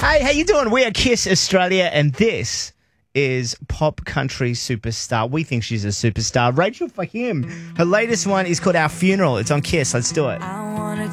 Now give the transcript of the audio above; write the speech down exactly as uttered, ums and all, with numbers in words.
Hey, how you doing? We are Kiss Australia, and this is pop country superstar. We think she's a superstar. Rachel Fahim. Her latest one is called Our Funeral. It's on Kiss. Let's do it.